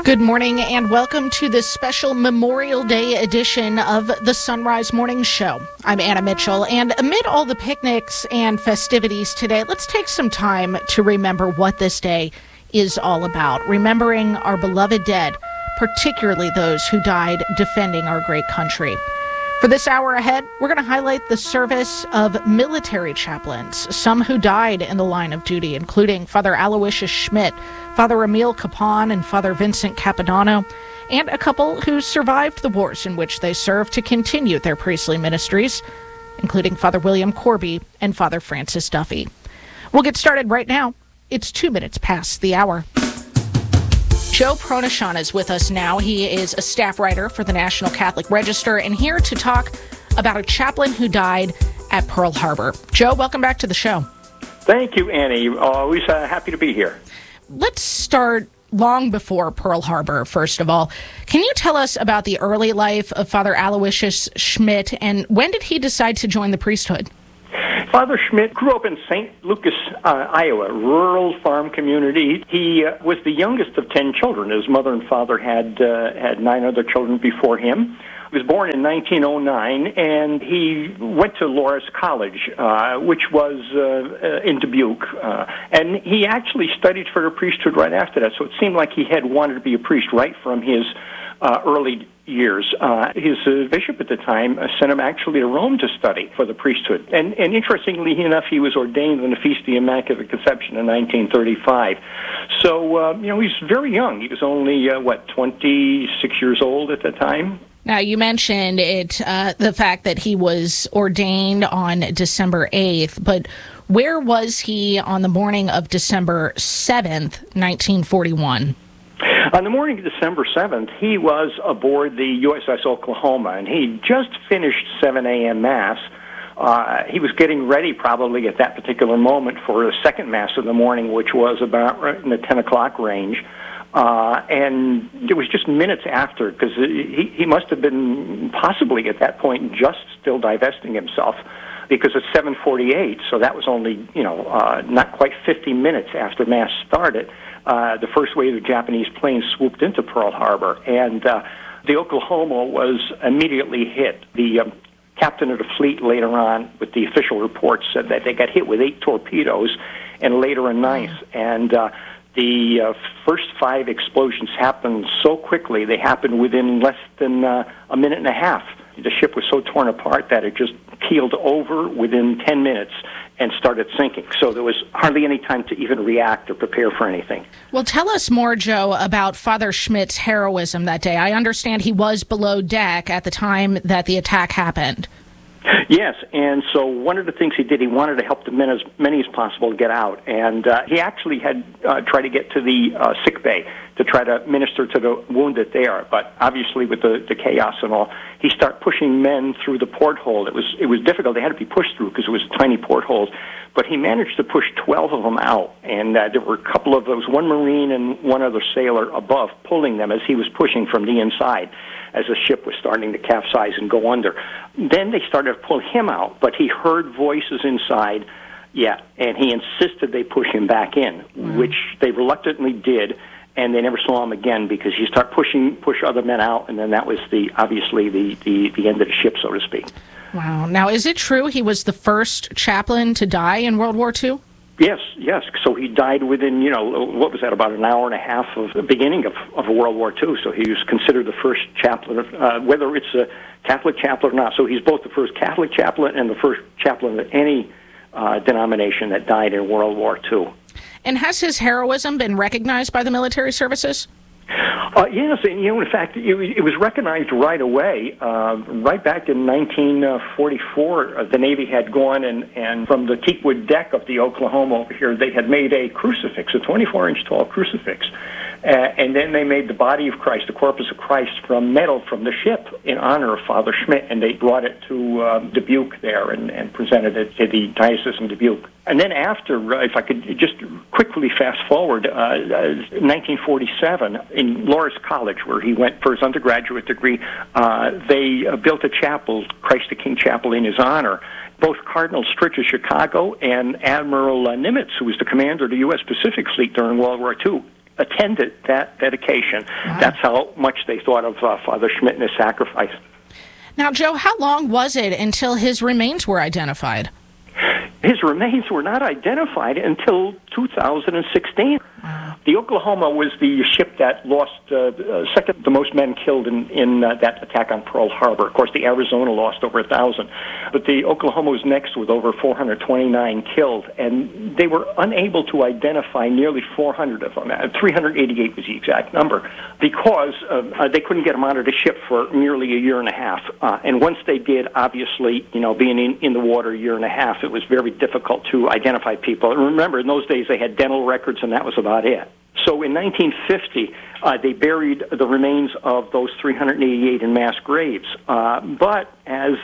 Good morning and welcome to this special Memorial Day edition of the Sunrise Morning Show. I'm Anna Mitchell, and amid all the picnics and festivities today, let's take some time to remember what this day is all about, remembering our beloved dead, particularly those who died defending our great country. For this hour ahead, we're going to highlight the service of military chaplains, some who died in the line of duty, including Father Aloysius Schmidt, Father Emil Capon, and Father Vincent Capodanno, and a couple who survived the wars in which they served to continue their priestly ministries, including Father William Corby and Father Francis Duffy. We'll get started right now. It's 2 minutes past the hour. Joe Pronachon is with us now. He is a staff writer for the National Catholic Register and here to talk about a chaplain who died at Pearl Harbor. Joe, welcome back to the show. Thank you, Annie. Always happy to be here. Let's start long before Pearl Harbor, first of all. Can you tell us about the early life of Father Aloysius Schmidt, and when did he decide to join the priesthood? Father Schmidt grew up in St. Lucas, Iowa, rural farm community. He was the youngest of 10 children. His mother and father had 9 other children before him. He was born in 1909, and he went to Loras College, which was in Dubuque. And he actually studied for the priesthood right after that, so it seemed like he had wanted to be a priest right from his early years. His bishop at the time sent him actually to Rome to study for the priesthood. And interestingly enough, he was ordained on the Feast of the Immaculate Conception in 1935. So, he's very young. He was only, 26 years old at the time. Now, you mentioned the fact that he was ordained on December 8th, but where was he on the morning of December 7th, 1941? On the morning of December 7th, he was aboard the USS Oklahoma, and he just finished 7 a.m. Mass. He was getting ready probably at that particular moment for the second Mass of the morning, which was about right in the 10 o'clock range. And it was just minutes after, because he must have been possibly at that point just still divesting himself, because it's 7:48, so that was only, not quite 50 minutes after Mass started. The first wave of Japanese planes swooped into Pearl Harbor, and the Oklahoma was immediately hit. The captain of the fleet later on, with the official reports, said that they got hit with 8 torpedoes and later a 9th. And the first 5 explosions happened so quickly, they happened within less than a minute and a half. The ship was so torn apart that it just keeled over within 10 minutes and started sinking. So there was hardly any time to even react or prepare for anything. Well, tell us more, Joe, about Father Schmidt's heroism that day. I understand he was below deck at the time that the attack happened. Yes, and so one of the things he did, he wanted to help as many as possible to get out, and he actually had tried to get to the sick bay to try to minister to the wounded there, but obviously with the chaos and all, he started pushing men through the porthole. It was difficult. They had to be pushed through because it was tiny portholes, but he managed to push 12 of them out, and there were a couple of those, one Marine and one other sailor above, pulling them as he was pushing from the inside, as the ship was starting to capsize and go under. Then they started to pull him out, but he heard voices inside, and he insisted they push him back in, which they reluctantly did, and they never saw him again because he started push other men out, and then that was obviously the end of the ship, so to speak. Wow. Now, is it true he was the first chaplain to die in World War II? Yes. So he died within, what was that, about an hour and a half of the beginning of World War II. So he was considered the first chaplain, whether it's a Catholic chaplain or not. So he's both the first Catholic chaplain and the first chaplain of any denomination that died in World War II. And has his heroism been recognized by the military services? Yes, and in fact, it was recognized right away. Right back in 1944, the Navy had gone and from the teakwood deck of the Oklahoma over here, they had made a crucifix, a 24-inch tall crucifix. And then they made the body of Christ, the corpus of Christ, from metal from the ship in honor of Father Schmidt, and they brought it to Dubuque there and presented it to the diocese in Dubuque. And then after, if I could just quickly fast forward, 1947, in Loras College, where he went for his undergraduate degree, they built a chapel, Christ the King Chapel, in his honor. Both Cardinal Stritch of Chicago and Admiral Nimitz, who was the commander of the U.S. Pacific Fleet during World War II, attended that dedication. Wow. That's how much they thought of Father Schmidt and his sacrifice. Now, Joe, how long was it until his remains were identified? His remains were not identified until 2016. Wow. The Oklahoma was the ship that lost second the most men killed in that attack on Pearl Harbor. Of course, the Arizona lost over 1,000. But the Oklahoma was next with over 429 killed, and they were unable to identify nearly 400 of them. 388 was the exact number, because they couldn't get them onto the ship for nearly a year and a half. And once they did, obviously, being in the water a year and a half, it was very difficult to identify people. And remember, in those days, they had dental records, and that was about it. So in 1950, they buried the remains of those 388 in mass graves. But as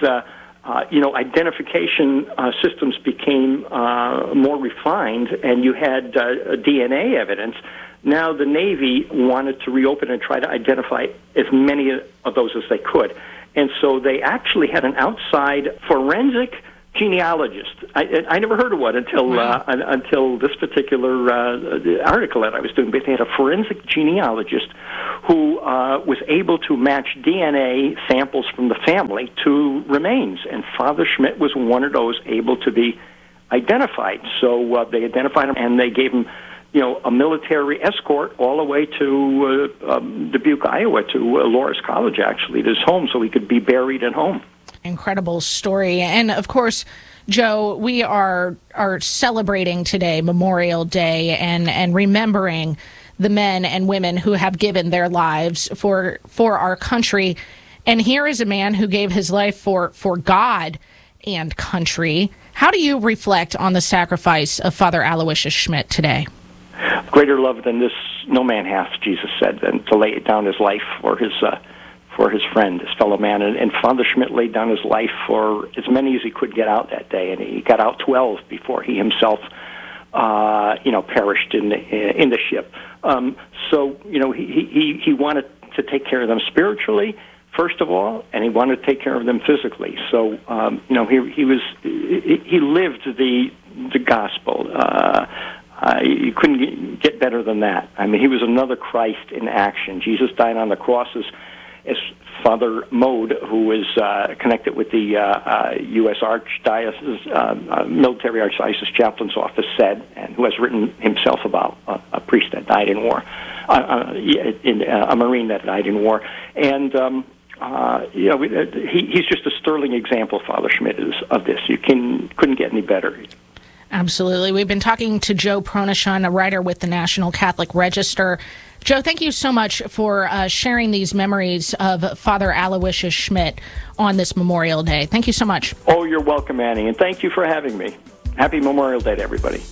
identification systems became more refined, and you had DNA evidence, now the Navy wanted to reopen and try to identify as many of those as they could. And so they actually had an outside forensic genealogist. I never heard of one until this particular article that I was doing. But they had a forensic genealogist who was able to match DNA samples from the family to remains, and Father Schmidt was one of those able to be identified. So they identified him, and they gave him, a military escort all the way to Dubuque, Iowa, to Loras College, actually, to his home, so he could be buried at home. Incredible story. And of course, Joe, we are celebrating today, Memorial Day, and remembering the men and women who have given their lives for our country. And here is a man who gave his life for God and country. How do you reflect on the sacrifice of Father Aloysius Schmidt today? Greater love than this no man hath, Jesus said, than to lay down his life for his friend, his fellow man. And Father Schmidt laid down his life for as many as he could get out that day, and he got out 12 before he himself, perished in the ship. So he wanted to take care of them spiritually, first of all, and he wanted to take care of them physically. So he lived the gospel. You couldn't get better than that. I mean, he was another Christ in action. Jesus died on the cross as Father Mode, who was connected with the U.S. Archdiocese, Military Archdiocese Chaplain's Office, said, and who has written himself about a priest that died in war, a Marine that died in war. And, he's just a sterling example, Father Schmidt is, of this. You couldn't get any better. Absolutely. We've been talking to Joe Pronishon, a writer with the National Catholic Register. Joe, thank you so much for sharing these memories of Father Aloysius Schmidt on this Memorial Day. Thank you so much. Oh, you're welcome, Annie, and thank you for having me. Happy Memorial Day to everybody.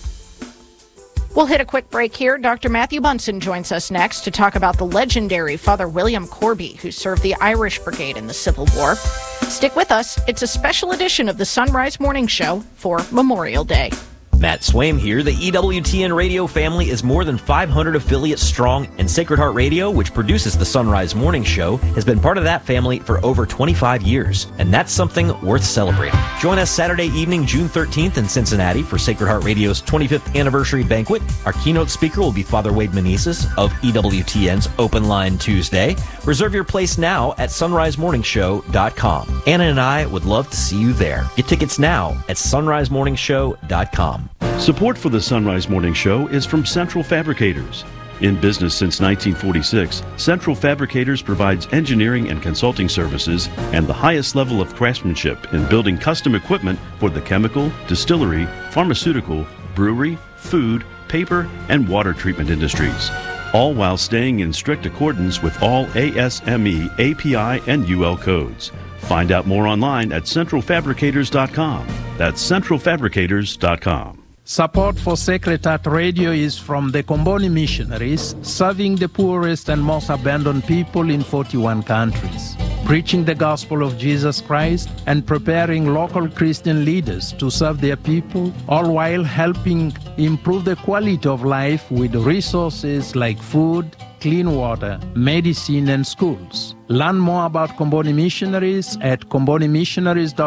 We'll hit a quick break here. Dr. Matthew Bunson joins us next to talk about the legendary Father William Corby, who served the Irish Brigade in the Civil War. Stick with us. It's a special edition of the Sunrise Morning Show for Memorial Day. Matt Swaim here. The EWTN radio family is more than 500 affiliates strong, and Sacred Heart Radio, which produces the Sunrise Morning Show, has been part of that family for over 25 years, and that's something worth celebrating. Join us Saturday evening, June 13th in Cincinnati for Sacred Heart Radio's 25th anniversary banquet. Our keynote speaker will be Father Wade Meneses of EWTN's Open Line Tuesday. Reserve your place now at sunrisemorningshow.com. Anna and I would love to see you there. Get tickets now at sunrisemorningshow.com. Support for the Sunrise Morning Show is from Central Fabricators. In business since 1946, Central Fabricators provides engineering and consulting services and the highest level of craftsmanship in building custom equipment for the chemical, distillery, pharmaceutical, brewery, food, paper, and water treatment industries, all while staying in strict accordance with all ASME, API, and UL codes. Find out more online at centralfabricators.com. That's centralfabricators.com. Support for Sacred Heart Radio is from the Comboni Missionaries, serving the poorest and most abandoned people in 41 countries, preaching the gospel of Jesus Christ and preparing local Christian leaders to serve their people, all while helping improve the quality of life with resources like food, clean water, medicine, and schools. Learn more about Comboni Missionaries at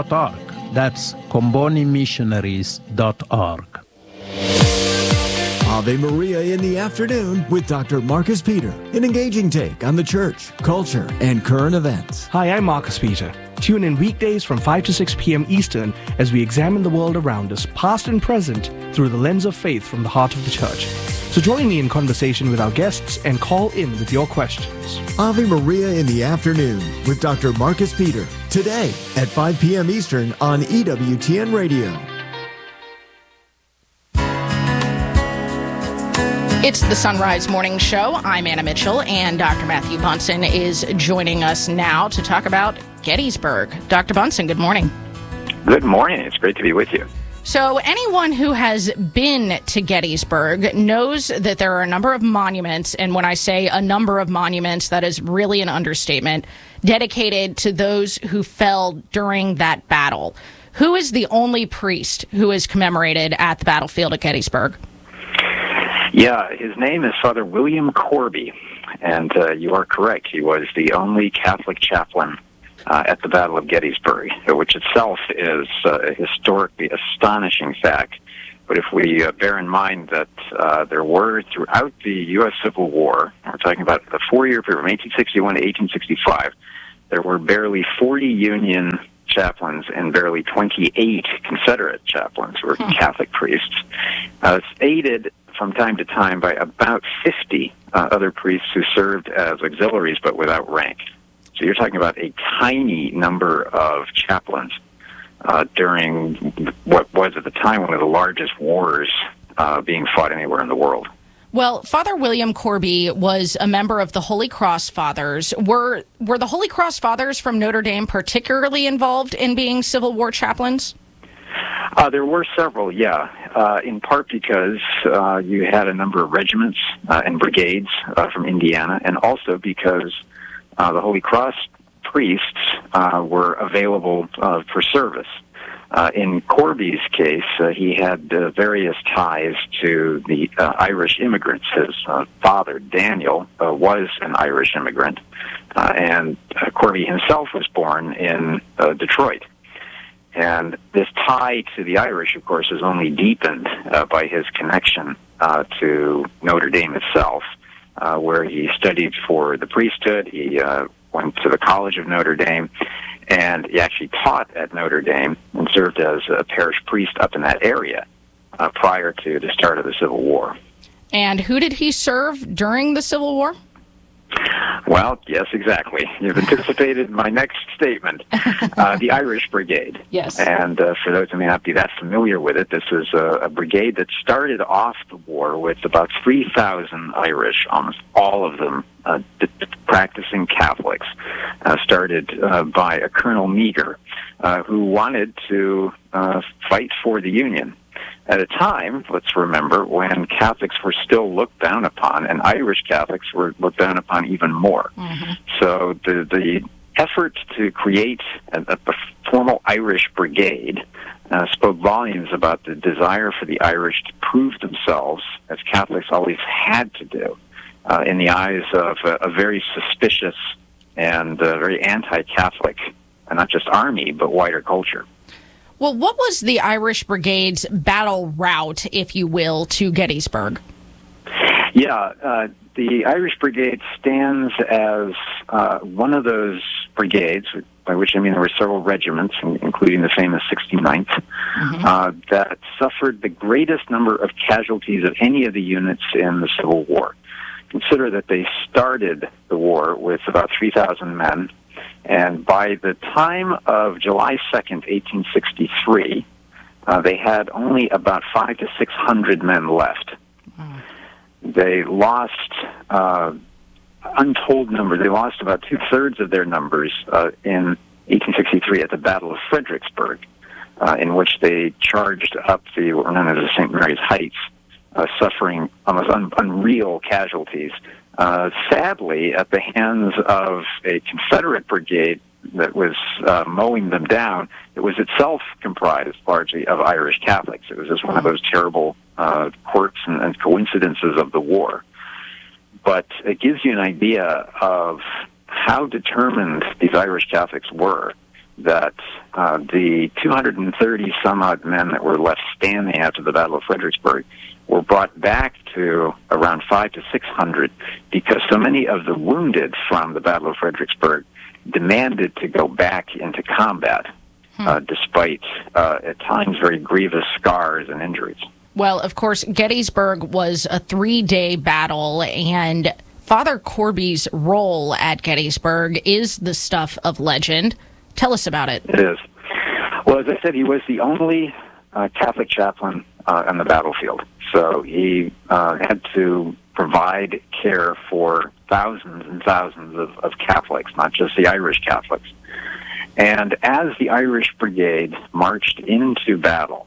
combonimissionaries.org. That's combonimissionaries.org. Ave Maria in the afternoon with Dr. Marcus Peter, an engaging take on the church, culture, and current events. Hi, I'm Marcus Peter. Tune in weekdays from 5 to 6 p.m. Eastern as we examine the world around us, past and present, through the lens of faith from the heart of the church. So join me in conversation with our guests and call in with your questions. Ave Maria in the afternoon with Dr. Marcus Peter, today at 5 p.m. Eastern on EWTN Radio. It's the Sunrise Morning Show. I'm Anna Mitchell, and Dr. Matthew Bunson is joining us now to talk about Gettysburg. Dr. Bunson, good morning. Good morning. It's great to be with you. So anyone who has been to Gettysburg knows that there are a number of monuments, and when I say a number of monuments, that is really an understatement, dedicated to those who fell during that battle. Who is the only priest who is commemorated at the battlefield at Gettysburg? Yeah, his name is Father William Corby, and you are correct. He was the only Catholic chaplain at the Battle of Gettysburg, which itself is a historically astonishing fact. But if we bear in mind that there were, throughout the U.S. Civil War, we're talking about the 4-year period from 1861 to 1865, there were barely 40 Union chaplains and barely 28 Confederate chaplains who were Catholic priests. It's aided from time to time by about 50 other priests who served as auxiliaries but without rank. So you're talking about a tiny number of chaplains during what was at the time one of the largest wars being fought anywhere in the world. Well, Father William Corby was a member of the Holy Cross Fathers. Were the Holy Cross Fathers from Notre Dame particularly involved in being Civil War chaplains? There were several, yeah, in part because you had a number of regiments and brigades from Indiana, and also because the Holy Cross priests were available for service. In Corby's case, he had various ties to the Irish immigrants. His father, Daniel, was an Irish immigrant, and Corby himself was born in Detroit. And this tie to the Irish, of course, is only deepened by his connection to Notre Dame itself, where he studied for the priesthood. He went to the College of Notre Dame, and he actually taught at Notre Dame and served as a parish priest up in that area prior to the start of the Civil War. And who did he serve during the Civil War? Well, yes, exactly. You've anticipated my next statement. The Irish Brigade. Yes. And for those who may not be that familiar with it, this is a brigade that started off the war with about 3,000 Irish, almost all of them practicing Catholics, started by a Colonel Meagher, who wanted to fight for the Union. At a time, let's remember, when Catholics were still looked down upon, and Irish Catholics were looked down upon even more. Mm-hmm. So the effort to create a formal Irish brigade spoke volumes about the desire for the Irish to prove themselves, as Catholics always had to do, in the eyes of a very suspicious and very anti-Catholic, not just army, but wider culture. Well, what was the Irish Brigade's battle route, if you will, to Gettysburg? Yeah, the Irish Brigade stands as one of those brigades, by which I mean there were several regiments, including the famous 69th, mm-hmm. That suffered the greatest number of casualties of any of the units in the Civil War. Consider that they started the war with about 3,000 men, and by the time of July 2nd, 1863, they had only about 500 to 600 men left. They lost untold numbers. They lost about two-thirds of their numbers in 1863 at the Battle of Fredericksburg, in which they charged up what were known as the St. Mary's Heights, suffering almost unreal casualties. Sadly, at the hands of a Confederate brigade that was mowing them down, it was itself comprised largely of Irish Catholics. It was just one of those terrible quirks and coincidences of the war. But it gives you an idea of how determined these Irish Catholics were that the 230 some odd men that were left standing after the Battle of Fredericksburg were brought back to around 500 to 600 because so many of the wounded from the Battle of Fredericksburg demanded to go back into combat, despite at times very grievous scars and injuries. Well, of course, Gettysburg was a 3-day battle, and Father Corby's role at Gettysburg is the stuff of legend. Tell us about it. It is. Well, as I said, he was the only Catholic chaplain on the battlefield. So he had to provide care for thousands and thousands of Catholics, not just the Irish Catholics. And as the Irish Brigade marched into battle,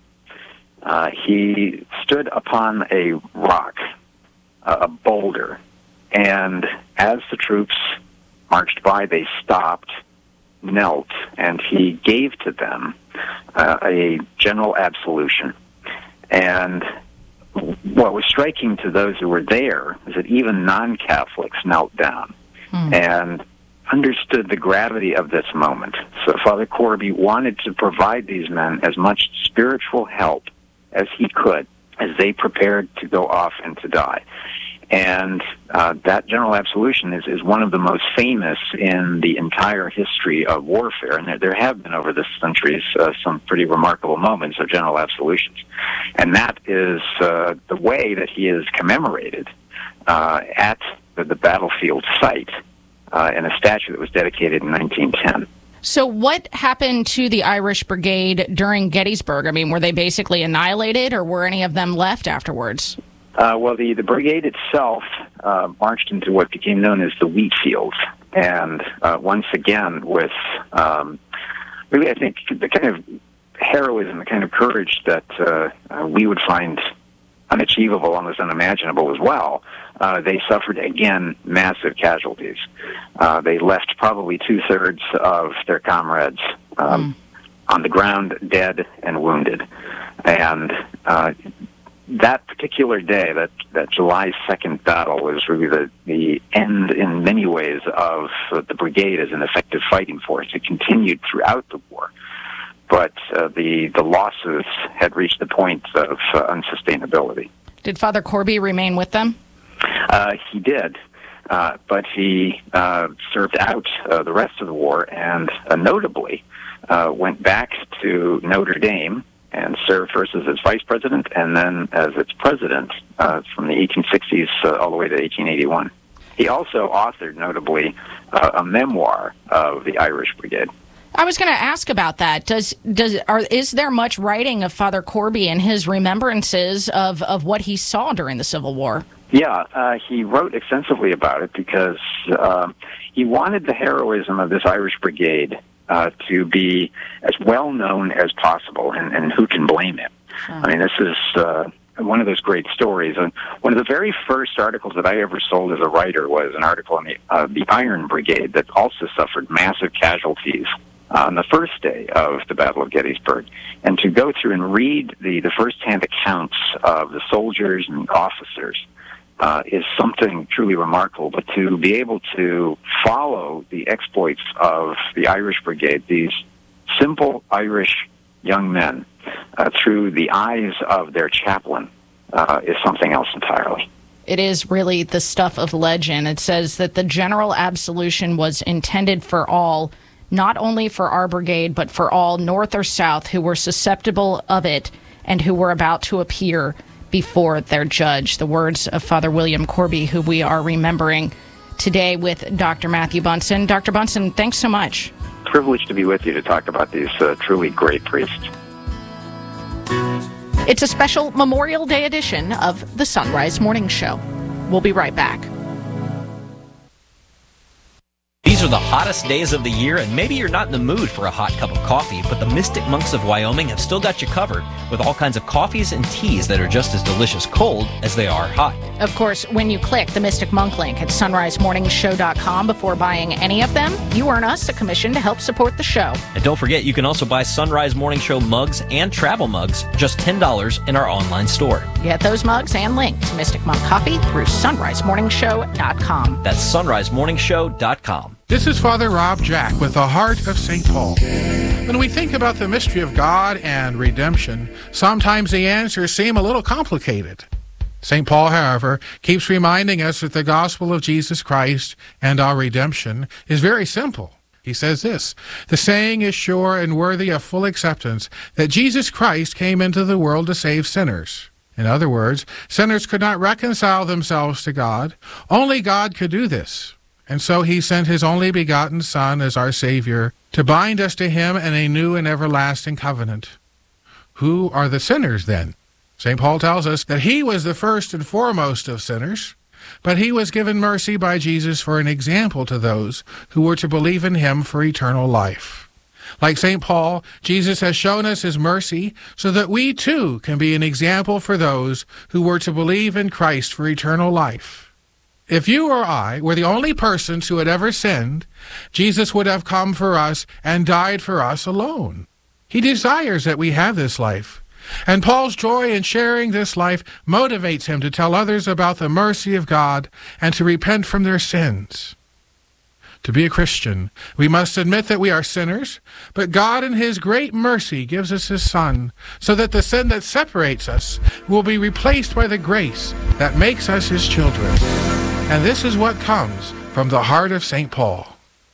he stood upon a rock, a boulder, and as the troops marched by, they stopped, knelt, and he gave to them a general absolution. And what was striking to those who were there is that even non-Catholics knelt down and understood the gravity of this moment. So Father Corby wanted to provide these men as much spiritual help as he could as they prepared to go off and to die. And that general absolution is one of the most famous in the entire history of warfare. And there have been over the centuries some pretty remarkable moments of general absolutions. And that is the way that he is commemorated at the battlefield site in a statue that was dedicated in 1910. So what happened to the Irish Brigade during Gettysburg? I mean, were they basically annihilated, or were any of them left afterwards? Well, the brigade itself marched into what became known as the wheat fields, and once again with really, I think, the kind of heroism, the kind of courage that we would find unachievable, almost unimaginable as well, they suffered, again, massive casualties. They left probably 2/3 of their comrades on the ground, dead and wounded. And that particular day, that July 2nd battle, was really the end, in many ways, of the brigade as an effective fighting force. It continued throughout the war, but the losses had reached the point of unsustainability. Did Father Corby remain with them? He did, but he served out the rest of the war, and notably went back to Notre Dame and served first as its vice president and then as its president from the 1860s all the way to 1881. He also authored, notably, a memoir of the Irish Brigade. I was going to ask about that. Is there much writing of Father Corby and his remembrances of what he saw during the Civil War? Yeah, he wrote extensively about it because he wanted the heroism of this Irish Brigade to be as well known as possible, and who can blame him? Sure. I mean, this is one of those great stories. And one of the very first articles that I ever sold as a writer was an article on the Iron Brigade that also suffered massive casualties on the first day of the Battle of Gettysburg. And to go through and read the first-hand accounts of the soldiers and officers is something truly remarkable. But to be able to follow the exploits of the Irish Brigade, these simple Irish young men, through the eyes of their chaplain, is something else entirely. It is really the stuff of legend. It says that the general absolution was intended for all, not only for our brigade, but for all, North or South, who were susceptible of it and who were about to appear before their judge. The words of Father William Corby, who we are remembering today with Dr. Matthew Bunson. Dr. Bunson, thanks so much. Privileged to be with you to talk about these truly great priests. It's a special Memorial Day edition of the Sunrise Morning Show. We'll be right back. These are the hottest days of the year, and maybe you're not in the mood for a hot cup of coffee, but the Mystic Monks of Wyoming have still got you covered with all kinds of coffees and teas that are just as delicious cold as they are hot. Of course, when you click the Mystic Monk link at sunrisemorningshow.com before buying any of them, you earn us a commission to help support the show. And don't forget, you can also buy Sunrise Morning Show mugs and travel mugs, just $10 in our online store. Get those mugs and link to Mystic Monk Coffee through sunrisemorningshow.com. That's sunrisemorningshow.com. This is Father Rob Jack with the Heart of St. Paul. When we think about the mystery of God and redemption, sometimes the answers seem a little complicated. St. Paul, however, keeps reminding us that the gospel of Jesus Christ and our redemption is very simple. He says this, "The saying is sure and worthy of full acceptance that Jesus Christ came into the world to save sinners." In other words, sinners could not reconcile themselves to God. Only God could do this. And so he sent his only begotten Son as our Savior to bind us to him in a new and everlasting covenant. Who are the sinners then? St. Paul tells us that he was the first and foremost of sinners, but he was given mercy by Jesus for an example to those who were to believe in him for eternal life. Like St. Paul, Jesus has shown us his mercy so that we too can be an example for those who were to believe in Christ for eternal life. If you or I were the only persons who had ever sinned, Jesus would have come for us and died for us alone. He desires that we have this life. And Paul's joy in sharing this life motivates him to tell others about the mercy of God and to repent from their sins. To be a Christian, we must admit that we are sinners, but God in his great mercy gives us his Son, so that the sin that separates us will be replaced by the grace that makes us his children. And this is what comes from the heart of St. Paul.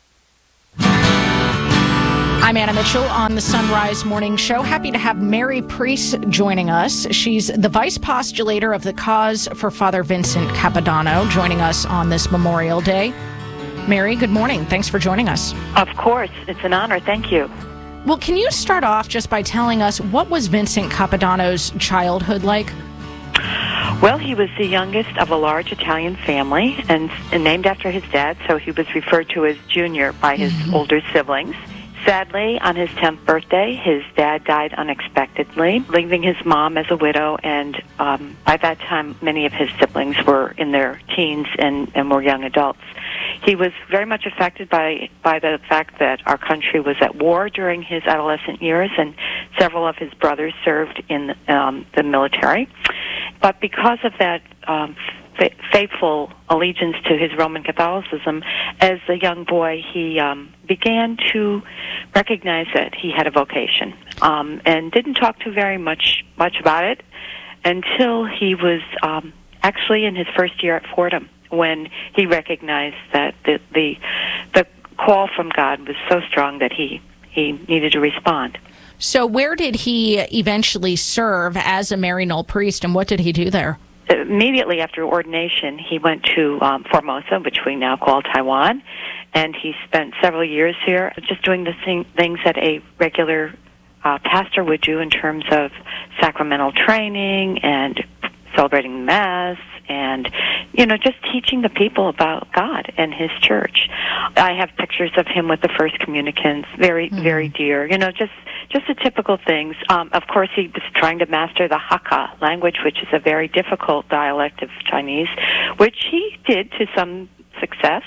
I'm Anna Mitchell on the Sunrise Morning Show. Happy to have Mary Priest joining us. She's the vice postulator of the Cause for Father Vincent Capodanno, joining us on this Memorial Day. Mary, good morning. Thanks for joining us. Of course. It's an honor. Thank you. Well, can you start off just by telling us what was Vincent Capodanno's childhood like? Well, he was the youngest of a large Italian family and named after his dad, so he was referred to as Junior by his older siblings. Sadly, on his 10th birthday, his dad died unexpectedly, leaving his mom as a widow, and by that time, many of his siblings were in their teens and were young adults. He was very much affected by the fact that our country was at war during his adolescent years, and several of his brothers served in the military. But because of that faithful allegiance to his Roman Catholicism, as a young boy, he began to recognize that he had a vocation, and didn't talk to very much about it until he was actually in his first year at Fordham, when he recognized that the call from God was so strong that he needed to respond. So where did he eventually serve as a Maryknoll priest, and what did he do there? Immediately after ordination, he went to Formosa, which we now call Taiwan, and he spent several years here just doing the same things that a regular pastor would do in terms of sacramental training and celebrating the Mass and, just teaching the people about God and his church. I have pictures of him with the first communicants, very, very dear, just the typical things. Of course, he was trying to master the Hakka language, which is a very difficult dialect of Chinese, which he did to some success.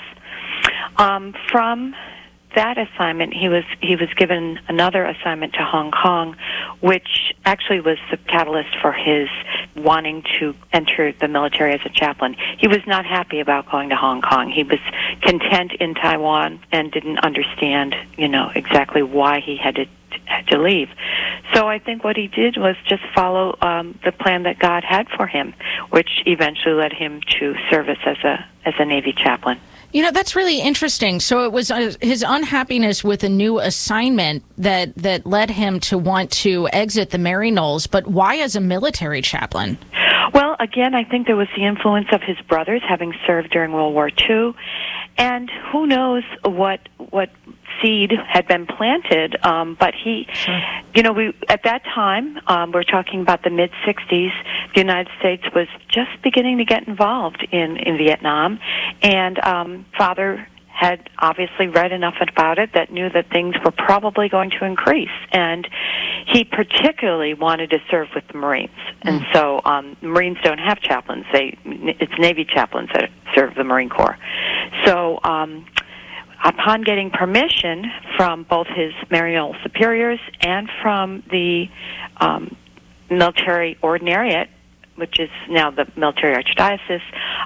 From that assignment, he was given another assignment to Hong Kong, which actually was the catalyst for his wanting to enter the military as a chaplain. He was not happy about going to Hong Kong. He was content in Taiwan and didn't understand, exactly why he had to leave. So I think what he did was just follow the plan that God had for him, which eventually led him to service as a Navy chaplain. That's really interesting. So it was his unhappiness with a new assignment that led him to want to exit the Maryknolls, but why as a military chaplain? Well, again, I think there was the influence of his brothers having served during World War II, and who knows what seed had been planted, but he, we at that time, we're talking about the mid-'60s, the United States was just beginning to get involved in Vietnam, and Father had obviously read enough about it that knew that things were probably going to increase, and he particularly wanted to serve with the Marines. And so Marines don't have chaplains. It's Navy chaplains that serve the Marine Corps. So upon getting permission from both his Maryknoll superiors and from the military ordinariate, which is now the military archdiocese,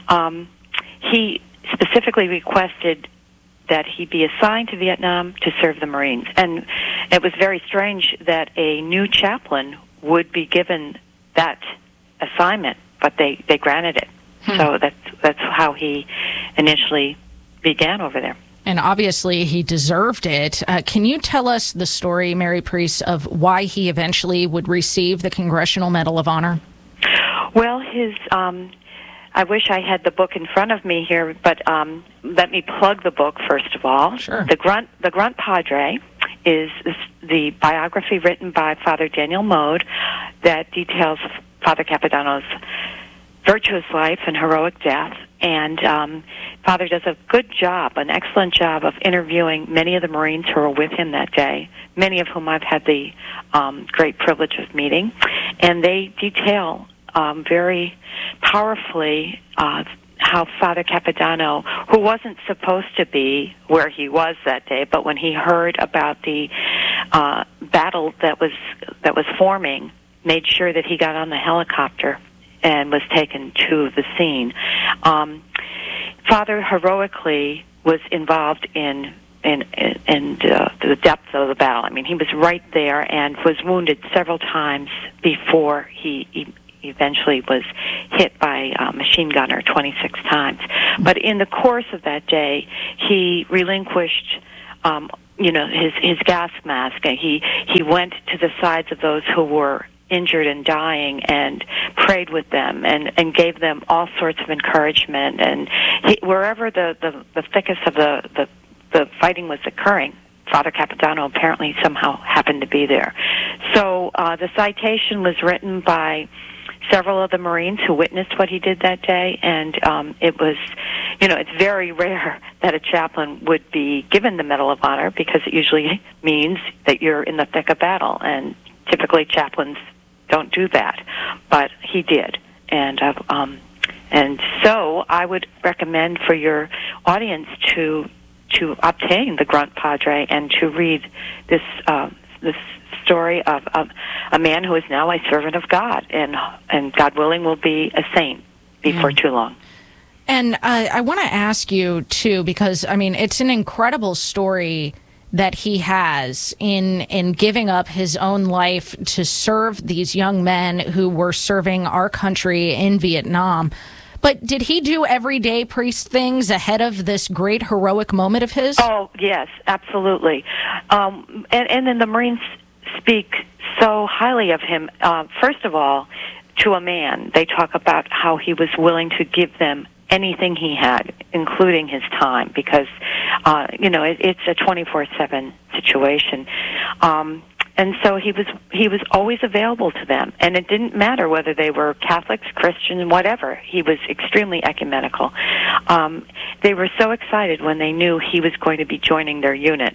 he specifically requested that he be assigned to Vietnam to serve the Marines. And it was very strange that a new chaplain would be given that assignment, but they granted it. So that's how he initially began over there. And obviously he deserved it. Can you tell us the story, Mary Priest, of why he eventually would receive the Congressional Medal of Honor? Well, his... I wish I had the book in front of me here, but let me plug the book first of all. Sure. The Grunt Padre is the biography written by Father Daniel Mode that details Father Capodanno's virtuous life and heroic death. And Father does a good job, an excellent job of interviewing many of the Marines who were with him that day, many of whom I've had the great privilege of meeting. And they detail very powerfully how Father Capodanno, who wasn't supposed to be where he was that day, but when he heard about the battle that was forming, made sure that he got on the helicopter and was taken to the scene. Father heroically was involved in the depth of the battle. I mean, he was right there and was wounded several times before he eventually was hit by a machine gunner 26 times. But in the course of that day, he relinquished, his gas mask. He went to the sides of those who were injured and dying and prayed with them and gave them all sorts of encouragement. And wherever the thickest of the fighting was occurring, Father Capodanno apparently somehow happened to be there. So the citation was written by several of the Marines who witnessed what he did that day, and it was, it's very rare that a chaplain would be given the Medal of Honor because it usually means that you're in the thick of battle, and typically chaplains don't do that, but he did. And so I would recommend for your audience to obtain the Grunt Padre and to read this story of a man who is now a servant of God, and God willing will be a saint before too long. And I want to ask you, too, because, I mean, it's an incredible story that he has in giving up his own life to serve these young men who were serving our country in Vietnam. But did he do everyday priest things ahead of this great heroic moment of his? Oh, yes, absolutely. And then the Marines speak so highly of him. First of all, to a man, they talk about how he was willing to give them anything he had, including his time, because, it's a 24/7 situation. And so he was always available to them, and it didn't matter whether they were Catholics, Christians, whatever. He was extremely ecumenical. They were so excited when they knew he was going to be joining their unit.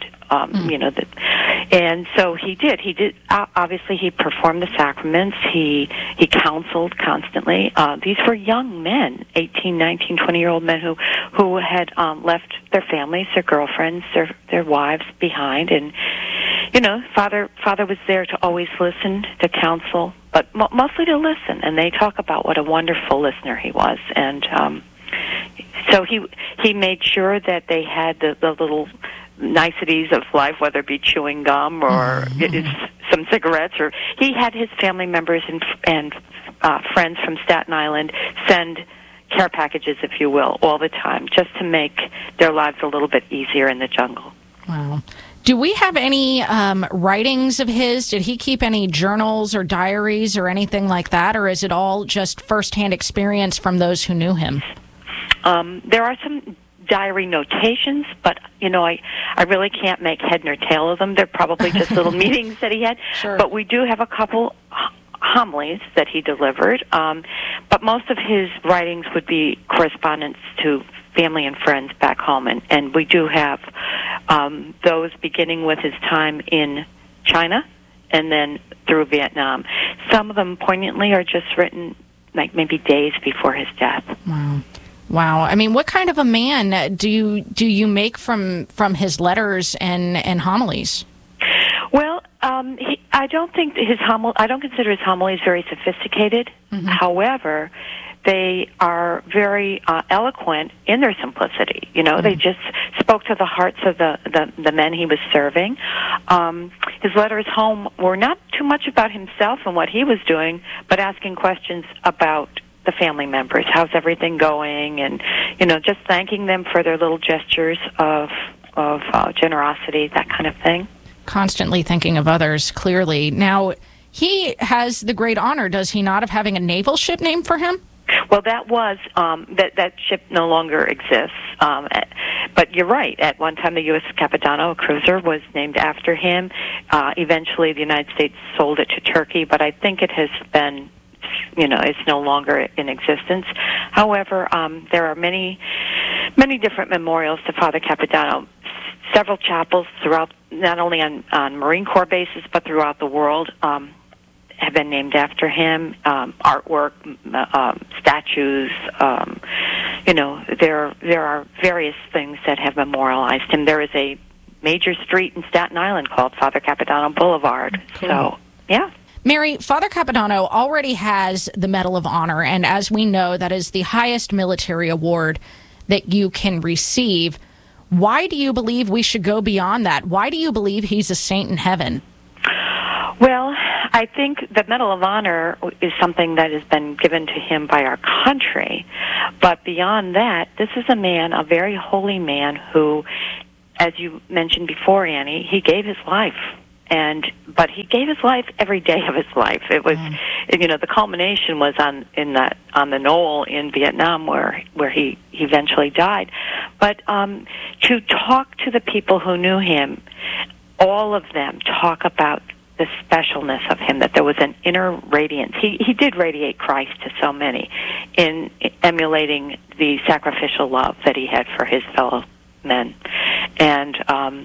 And so he did. He did. Obviously, he performed the sacraments. He counseled constantly. These were young men, 18, 19, 20-year-old men who had left their families, their girlfriends, their wives behind, and Father was there to always listen, to counsel, but mostly to listen. And they talk about what a wonderful listener he was. And so he made sure that they had the little niceties of life, whether it be chewing gum or some cigarettes. Or he had his family members and friends from Staten Island send care packages, if you will, all the time, just to make their lives a little bit easier in the jungle. Wow. Do we have any writings of his? Did he keep any journals or diaries or anything like that? Or is it all just firsthand experience from those who knew him? There are some diary notations, but, I really can't make head nor tail of them. They're probably just little meetings that he had. Sure. But we do have a couple homilies that he delivered. But most of his writings would be correspondence to family and friends back home, and we do have those beginning with his time in China and then through Vietnam. Some of them poignantly are just written like maybe days before his death. Wow. I mean, what kind of a man do you make from his letters and homilies? Well, I don't think I don't consider his homilies very sophisticated. Mm-hmm. However, they are very eloquent in their simplicity. You know, they just spoke to the hearts of the men he was serving. His letters home were not too much about himself and what he was doing, but asking questions about the family members. How's everything going? And, you know, just thanking them for their little gestures of generosity, that kind of thing. Constantly thinking of others, clearly. Now, he has the great honor, does he not, of having a naval ship named for him? Well, that was, that ship no longer exists. But you're right. At one time, the U.S. Capitano, a cruiser, was named after him. Eventually, the United States sold it to Turkey, but I think it has been, you know, it's no longer in existence. However, there are many different memorials to Father Capitano. Several chapels throughout, not only on Marine Corps bases, but throughout the world, have been named after him. Artwork, statues, you know, there are various things that have memorialized him. There is a major street in Staten Island called Father Capitano Boulevard. Cool. So, yeah. Mary, Father Capitano already has the Medal of Honor, and as we know, that is the highest military award that you can receive. Why do you believe we should go beyond that? Why do you believe he's a saint in heaven? Well, I think the Medal of Honor is something that has been given to him by our country. But beyond that, this is a man, a very holy man who, as you mentioned before, Annie, he gave his life. But he gave his life every day of his life. It was, you know, the culmination was on the knoll in Vietnam where he eventually died. But to talk to the people who knew him, all of them talk about the specialness of him, that there was an inner radiance. He did radiate Christ to so many in emulating the sacrificial love that he had for his fellow men. And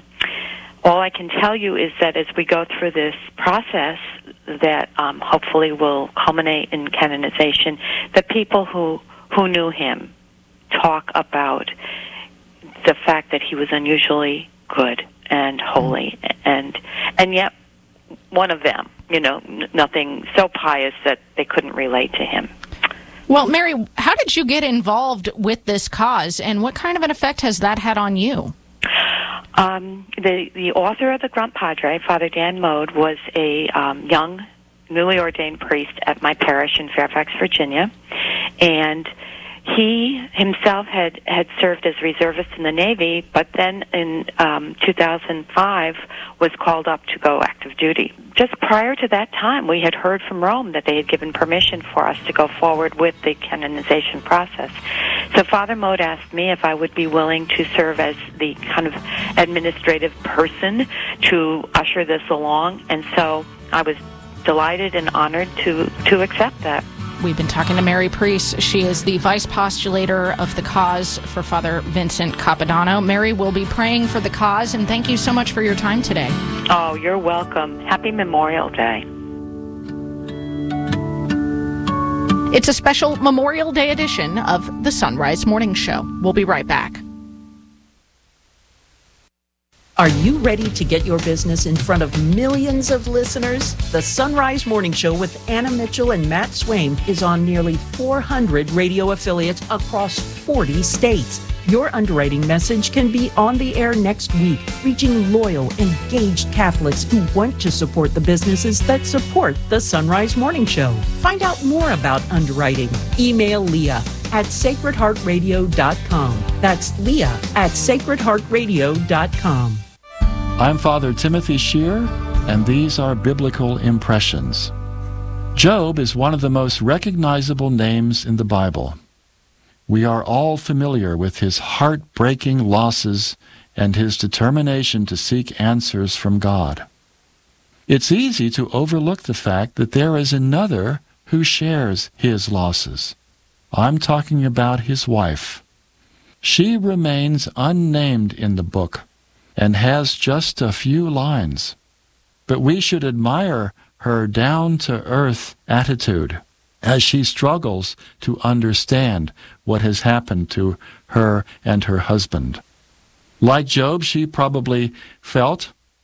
all I can tell you is that as we go through this process that hopefully will culminate in canonization, the people who knew him talk about the fact that he was unusually good and holy, and yet one of them, you know, nothing so pious that they couldn't relate to him. Well, Mary, how did you get involved with this cause, and what kind of an effect has that had on you? The author of the Grunt Padre, Father Dan Mode, was a young, newly ordained priest at my parish in Fairfax, Virginia, and he himself had served as reservist in the Navy, but then in 2005 was called up to go active duty. Just prior to that time, we had heard from Rome that they had given permission for us to go forward with the canonization process. So Father Mode asked me if I would be willing to serve as the kind of administrative person to usher this along, and so I was delighted and honored to accept that. We've been talking to Mary Priest. She is the vice postulator of the cause for Father Vincent Capitano. Mary will be praying for the cause, and thank you so much for your time today. Oh, you're welcome. Happy Memorial Day. It's a special Memorial Day edition of the Sunrise Morning Show. We'll be right back. Are you ready to get your business in front of millions of listeners? The Sunrise Morning Show with Anna Mitchell and Matt Swain is on nearly 400 radio affiliates across 40 states. Your underwriting message can be on the air next week, reaching loyal, engaged Catholics who want to support the businesses that support the Sunrise Morning Show. Find out more about underwriting. Email Leah at sacredheartradio.com. That's Leah at sacredheartradio.com. I'm Father Timothy Shear, and these are Biblical Impressions. Job is one of the most recognizable names in the Bible. We are all familiar with his heartbreaking losses and his determination to seek answers from God. It's easy to overlook the fact that there is another who shares his losses. I'm talking about his wife. She remains unnamed in the book and has just a few lines. But we should admire her down-to-earth attitude as she struggles to understand what has happened to her and her husband. Like Job, she probably felt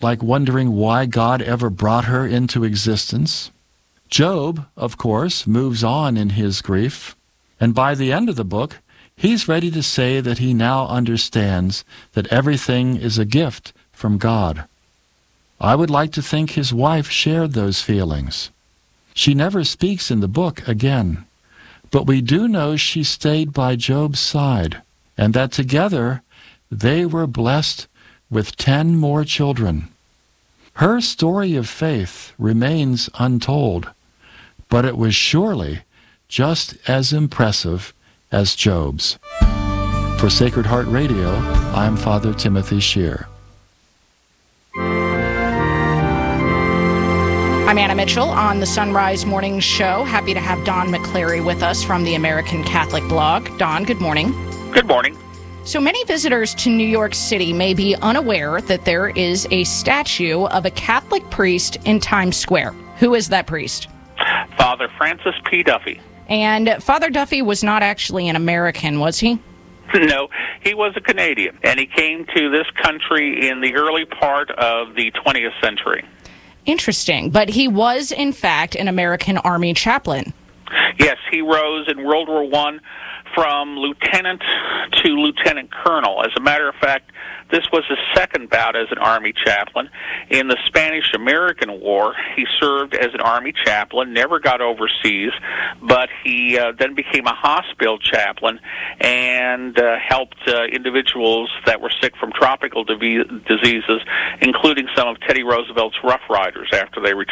like wondering why God ever brought her into existence. Job, of course, moves on in his grief, and by the end of the book, he's ready to say that he now understands that everything is a gift from God. I would like to think his wife shared those feelings. She never speaks in the book again, but we do know she stayed by Job's side, and that together they were blessed with 10 more children. Her story of faith remains untold, but it was surely just as impressive as Job's. For Sacred Heart Radio, I'm Father Timothy Shear. I'm Anna Mitchell on the Sunrise Morning Show. Happy to have Don McClary with us from the American Catholic Blog. Don, good morning. Good morning. So many visitors to New York City may be unaware that there is a statue of a Catholic priest in Times Square. Who is that priest? Father Francis P. Duffy. And Father Duffy was not actually an American, was he? No, he was a Canadian, and he came to this country in the early part of the 20th century. Interesting. But he was, in fact, an American Army chaplain. Yes, he rose in World War I from lieutenant to lieutenant colonel. As a matter of fact, this was his second bout as an Army chaplain. In the Spanish-American War, he served as an Army chaplain, never got overseas, but he then became a hospital chaplain and helped individuals that were sick from tropical diseases, including some of Teddy Roosevelt's Rough Riders after they returned